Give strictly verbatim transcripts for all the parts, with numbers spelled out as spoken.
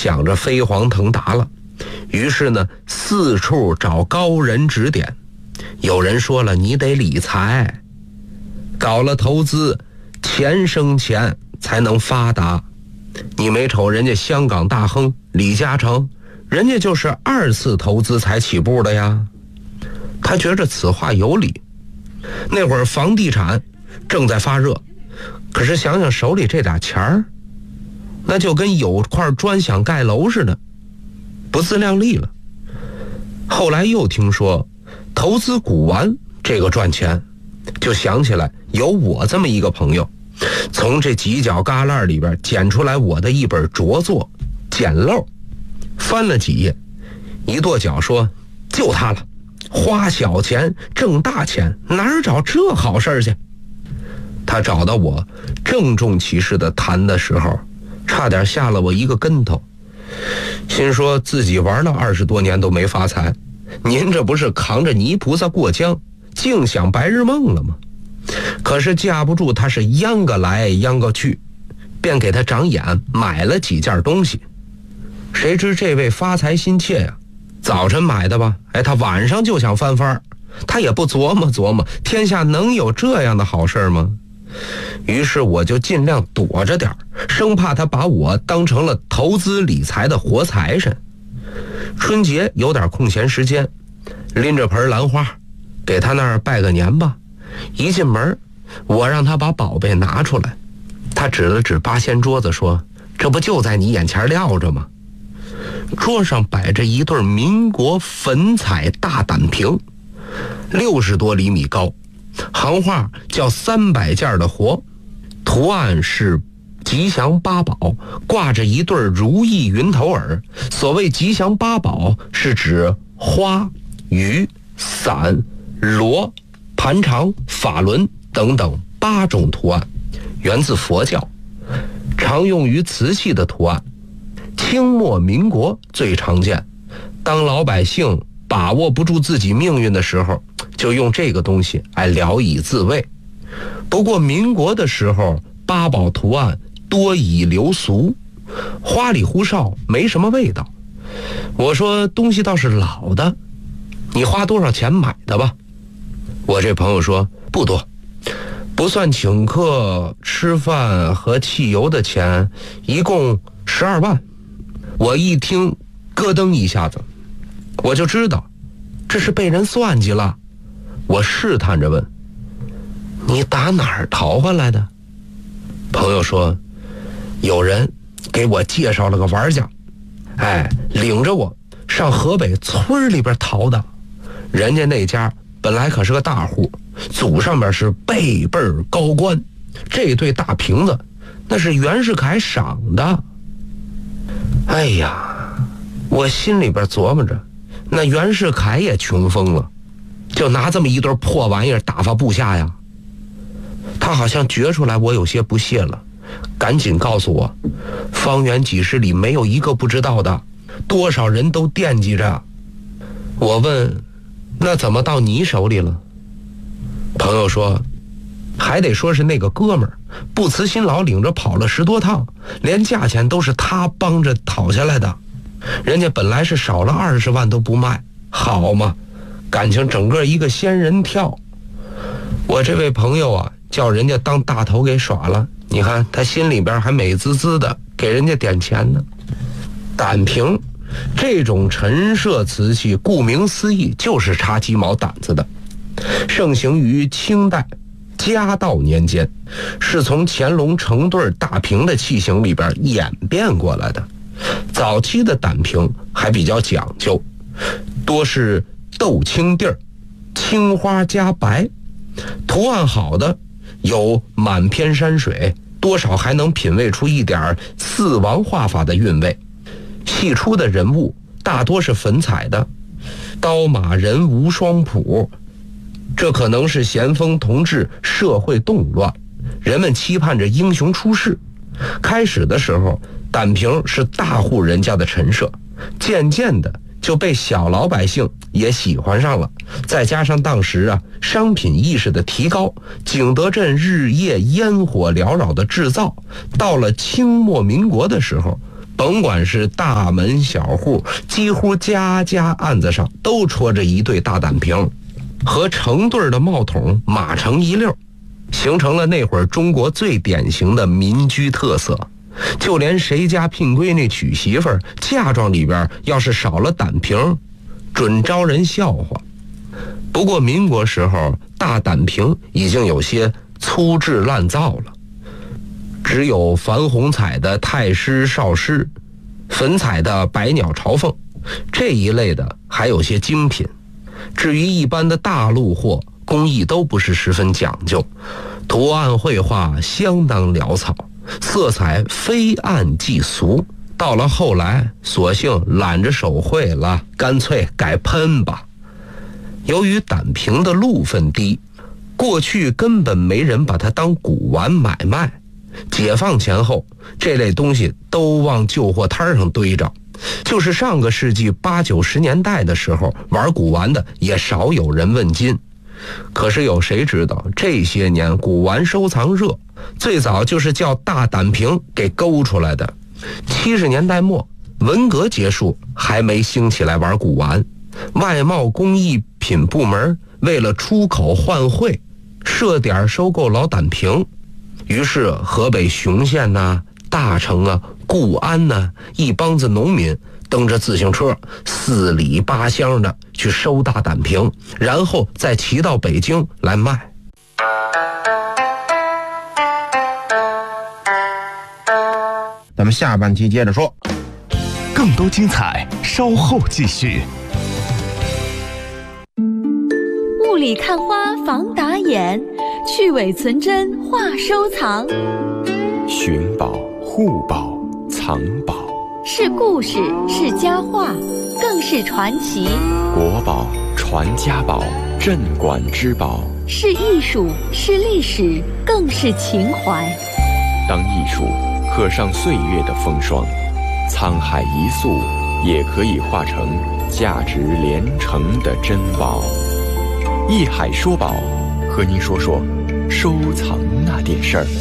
想着飞黄腾达了，于是呢四处找高人指点。有人说了，你得理财，搞了投资，钱生钱才能发达。你没瞅人家香港大亨李嘉诚，人家就是二次投资才起步的呀。他觉着此话有理。那会儿房地产正在发热，可是想想手里这俩钱儿，那就跟有块砖想盖楼似的，不自量力了。后来又听说投资古玩这个赚钱，就想起来有我这么一个朋友，从这犄角旮旯里边捡出来我的一本着作捡漏，翻了几页，一跺脚说就他了，花小钱挣大钱，哪儿找这好事去。他找到我郑重其事的谈的时候，差点吓了我一个跟头，心说自己玩了二十多年都没发财，您这不是扛着泥菩萨过江，净想白日梦了吗？可是架不住他是央个来央个去，便给他长眼，买了几件东西。谁知这位发财心切呀，早晨买的吧，哎，他晚上就想翻番，他也不琢磨琢磨，天下能有这样的好事吗？于是我就尽量躲着点，生怕他把我当成了投资理财的活财神。春节有点空闲时间，拎着盆兰花给他那儿拜个年吧。一进门，我让他把宝贝拿出来，他指了指八仙桌子说，这不就在你眼前撂着吗？桌上摆着一对民国粉彩大胆瓶，六十多厘米高，行话叫三百件的活，图案是吉祥八宝，挂着一对如意云头耳。所谓吉祥八宝，是指花、雨、伞、螺、盘长、法轮等等八种图案，源自佛教，常用于瓷器的图案。清末民国最常见，当老百姓把握不住自己命运的时候，就用这个东西来聊以自慰。不过民国的时候，八宝图案多以流俗，花里胡哨，没什么味道。我说东西倒是老的，你花多少钱买的吧？我这朋友说不多，不算请客吃饭和汽油的钱，一共十二万。我一听咯噔一下子，我就知道这是被人算计了。我试探着问，你打哪儿淘回来的？朋友说，有人给我介绍了个玩家，哎，领着我上河北村里边淘的。人家那家本来可是个大户，祖上面是辈辈高官，这对大瓶子那是袁世凯赏的。哎呀，我心里边琢磨着，那袁世凯也穷疯了，就拿这么一对破玩意儿打发部下呀。他好像觉出来我有些不屑了，赶紧告诉我，方圆几十里没有一个不知道的，多少人都惦记着。我问，那怎么到你手里了？朋友说，还得说是那个哥们儿不辞辛劳领着跑了十多趟，连价钱都是他帮着讨下来的。人家本来是少了二十万都不卖，好嘛，感情整个一个仙人跳。我这位朋友啊，叫人家当大头给耍了，你看他心里边还美滋滋的，给人家点钱呢。胆瓶这种陈设瓷器，顾名思义就是插鸡毛掸子的，盛行于清代嘉道年间，是从乾隆成对大瓶的器型里边演变过来的。早期的胆瓶还比较讲究，多是豆青地儿，青花加白，图案好的有满篇山水，多少还能品味出一点四王画法的韵味。戏出的人物大多是粉彩的，刀马人无双谱，这可能是咸丰同治社会动乱，人们期盼着英雄出世。开始的时候，胆瓶是大户人家的陈设，渐渐的就被小老百姓也喜欢上了。再加上当时啊商品意识的提高，景德镇日夜烟火缭绕的制造，到了清末民国的时候， 甭管是大门小户，几乎家家案子上都戳着一对大胆瓶，和成对的帽筒码成一溜，形成了那会儿中国最典型的民居特色。就连谁家聘闺女娶媳妇儿，嫁妆里边要是少了胆瓶，准招人笑话。不过民国时候，大胆瓶已经有些粗制滥造了，只有矾红彩的太师少师，粉彩的百鸟朝凤这一类的还有些精品。至于一般的大陆货，工艺都不是十分讲究，图案绘画相当潦草，色彩非暗即俗。到了后来，索性懒着手绘了，干脆改喷吧。由于胆瓶的路分低，过去根本没人把它当古玩买卖。解放前后，这类东西都往旧货摊上堆着。就是上个世纪八九十年代的时候，玩古玩的也少有人问津。可是有谁知道，这些年古玩收藏热，最早就是叫大胆瓶给勾出来的。七十年代末，文革结束，还没兴起来玩古玩，外贸工艺品部门为了出口换汇，设点收购老胆瓶。于是河北雄县呐、啊、大城啊、固安呐、啊，一帮子农民蹬着自行车四里八乡的去收大胆瓶，然后再骑到北京来卖。 咱们下半期接着说， 更多精彩稍后继续。 雾里看花防打眼，去伪存真话收藏。 寻宝、护宝、藏宝， 是故事，是佳话，更是传奇。 国宝、传家宝、镇馆之宝， 是艺术，是历史，更是情怀。 当艺术刻上岁月的风霜，沧海一粟也可以化成价值连城的珍宝。艺海说宝，和您说说收藏那点事儿。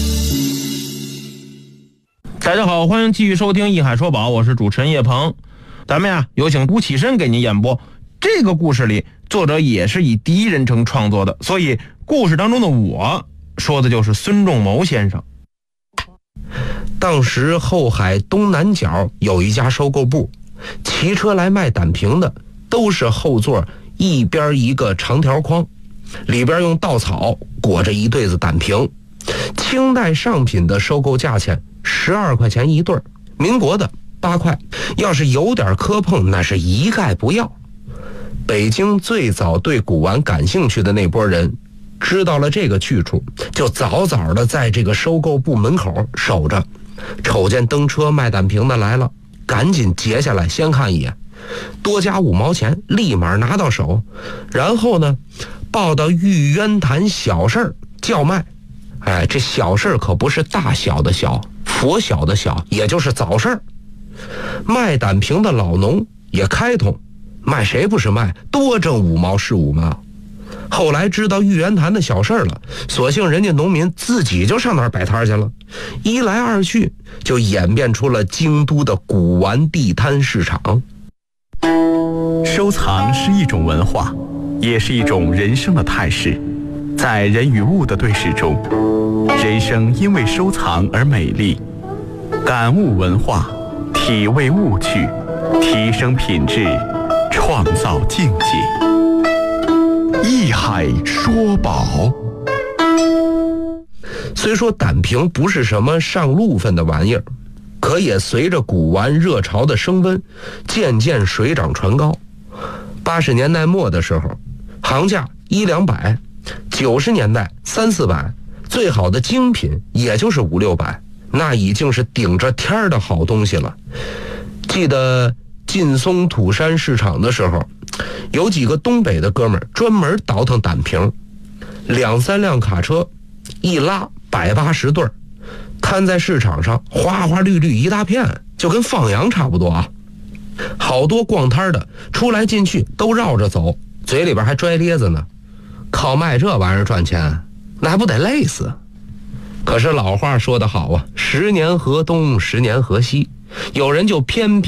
大家好，欢迎继续收听艺海说宝，我是主持人叶鹏。咱们呀，有请吴启深给您演播。这个故事里，作者也是以第一人称创作的，所以故事当中的我说的就是孙仲谋先生。 当时后海东南角有一家收购部，骑车来卖胆瓶的都是后座一边一个长条框，里边用稻草裹着一对子胆瓶。清代上品的收购价钱十二块钱一对，民国的八块，要是有点磕碰，那是一概不要。北京最早对古玩感兴趣的那波人，知道了这个去处，就早早的在这个收购部门口守着，瞅见登车卖胆瓶的来了，赶紧截下来先看一眼，多加五毛钱，立马拿到手，然后呢，报到玉渊潭小事叫卖。哎，这小事可不是大小的小，佛小的小，也就是早事。卖胆瓶的老农也开通，卖谁不是卖，多挣五毛是五毛。后来知道玉渊潭的小事了，索性人家农民自己就上那儿摆摊去了，一来二去就演变出了京都的古玩地摊市场。 收藏是一种文化，也是一种人生的态势。在人与物的对视中，人生因为收藏而美丽。感悟文化，体味物趣，提升品质，创造境界。艺海说宝。 虽说胆瓶不是什么上路分的玩意儿，可也随着古玩热潮的升温，渐渐水涨船高。八十年代末的时候，行价一两百，九十年代三四百，最好的精品也就是五六百，那已经是顶着天儿的好东西了。记得劲松土山市场的时候，有几个东北的哥们儿专门倒腾胆瓶，两三辆卡车一拉百八十对儿，摊在市场上花花绿绿一大片，就跟放羊差不多啊。好多逛摊的出来进去都绕着走，嘴里边还拽咧子呢，靠卖这玩意儿赚钱，那还不得累死。可是老话说得好啊，十年河东十年河西， 有人就偏偏